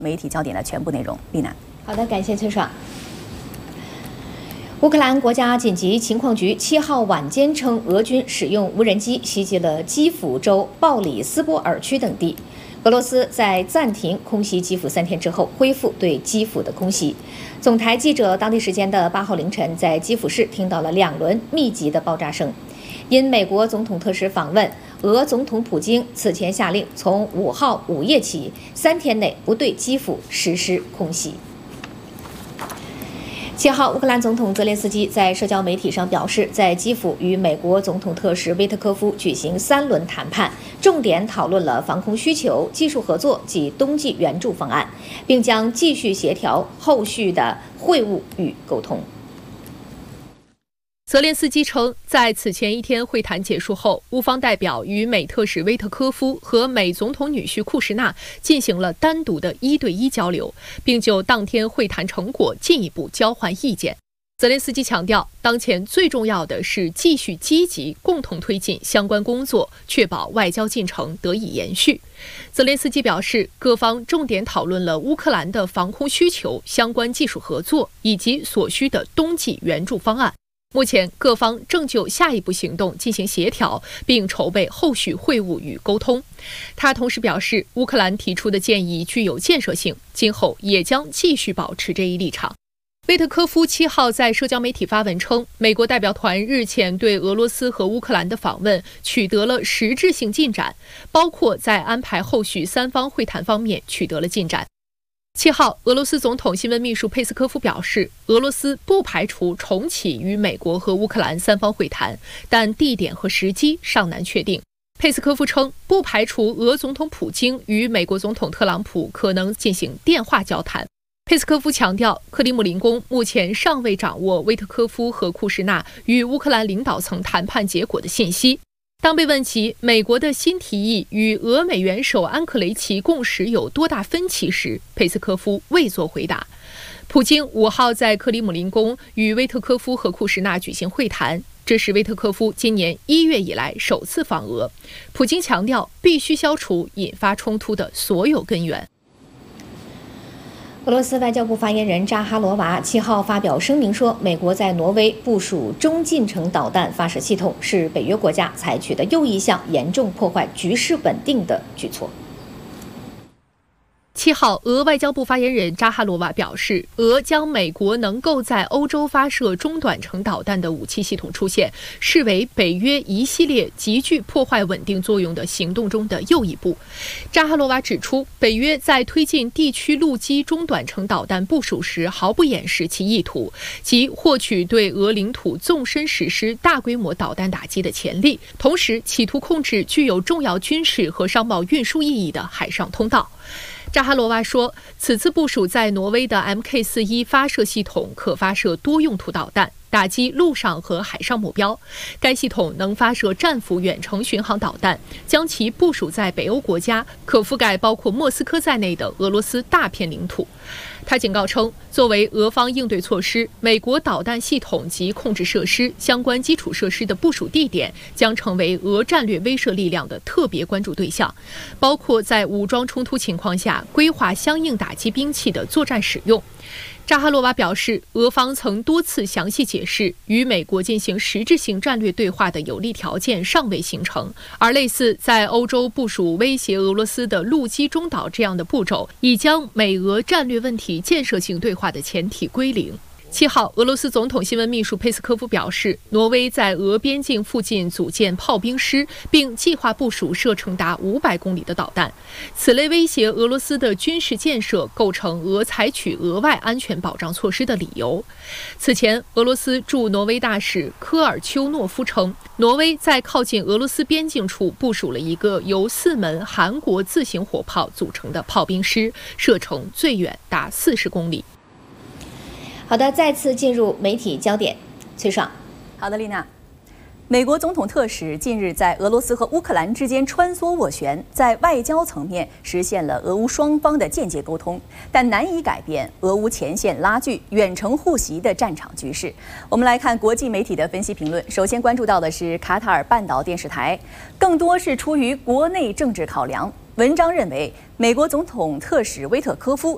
媒体焦点的全部内容。丽娜， 好的，感谢崔爽。乌克兰国家紧急情况局7号晚间称，俄军使用无人机袭击了基辅州鲍里斯波尔区等地。俄罗斯在暂停空袭基辅3天之后，恢复对基辅的空袭。总台记者当地时间的8号凌晨在基辅市听到了2轮密集的爆炸声。因美国总统特使访问，俄总统普京此前下令从5号午夜起3天内不对基辅实施空袭。7号，乌克兰总统泽连斯基在社交媒体上表示，在基辅与美国总统特使威特科夫举行3轮谈判，重点讨论了防空需求、技术合作及冬季援助方案，并将继续协调后续的会晤与沟通。 泽连斯基称，在此前一天会谈结束后，乌方代表与美特使威特科夫和美总统女婿库什纳进行了单独的1对1交流，并就当天会谈成果进一步交换意见。泽连斯基强调，当前最重要的是继续积极共同推进相关工作，确保外交进程得以延续。泽连斯基表示，各方重点讨论了乌克兰的防空需求、相关技术合作以及所需的冬季援助方案。目前，各方正就下一步行动进行协调，并筹备后续会晤与沟通。他同时表示，乌克兰提出的建议具有建设性，今后也将继续保持这一立场。威特科夫7号在社交媒体发文称，美国代表团日前对俄罗斯和乌克兰的访问取得了实质性进展，包括在安排后续3方会谈方面取得了进展。7号，俄罗斯总统新闻秘书佩斯科夫表示，俄罗斯不排除重启与美国和乌克兰3方会谈，但地点和时机尚难确定。佩斯科夫称，不排除俄总统普京与美国总统特朗普可能进行电话交谈。佩斯科夫强调，克里姆林宫目前尚未掌握威特科夫和库什纳与乌克兰领导层谈判结果的信息。当被问及美国的新提议与俄美元首安克雷奇共识有多大分歧时，佩斯科夫未作回答。普京5号在克里姆林宫与威特科夫和库什纳举行会谈，这是威特科夫今年1月以来首次访俄。普京强调，必须消除引发冲突的所有根源。 俄罗斯外交部发言人扎哈罗娃7号发表声明说，美国在挪威部署中近程导弹发射系统，是北约国家采取的又一项严重破坏局势稳定的举措。 7号，俄外交部发言人扎哈罗娃表示，俄将美国能够在欧洲发射中短程导弹的武器系统出现，视为北约一系列极具破坏稳定作用的行动中的又一步。扎哈罗娃指出，北约在推进地区陆基中短程导弹部署时，毫不掩饰其意图，即获取对俄领土纵深实施大规模导弹打击的潜力，同时企图控制具有重要军事和商贸运输意义的海上通道。扎哈罗娃说，此次部署在挪威的 MK41 发射系统可发射多用途导弹，打击陆上和海上目标。该系统能发射战斧远程巡航导弹，将其部署在北欧国家，可覆盖包括莫斯科在内的俄罗斯大片领土。他警告称，作为俄方应对措施，美国导弹系统及控制设施相关基础设施的部署地点将成为俄战略威慑力量的特别关注对象，包括在武装冲突情况下规划相应打击兵器的作战使用。扎哈罗娃表示，俄方曾多次详细解释，与美国进行实质性战略对话的有利条件尚未形成，而类似在欧洲部署威胁俄罗斯的陆基中导这样的步骤，已将美俄战略问题建设性对话的前提归零。7号，俄罗斯总统新闻秘书佩斯科夫表示，挪威在俄边境附近组建炮兵师，并计划部署射程达500公里的导弹。此类威胁俄罗斯的军事建设构成俄采取额外安全保障措施的理由。此前，俄罗斯驻挪威大使科尔丘诺夫称，挪威在靠近俄罗斯边境处部署了一个由4门韩国自行火炮组成的炮兵师，射程最远达40公里。 好的，再次进入媒体焦点，崔爽。 好的，丽娜。美国总统特使近日在俄罗斯和乌克兰之间穿梭斡旋，在外交层面实现了俄乌双方的间接沟通，但难以改变俄乌前线拉锯、远程互袭的战场局势。我们来看国际媒体的分析评论，首先关注到的是卡塔尔半岛电视台，更多是出于国内政治考量。文章认为，美国总统特使威特科夫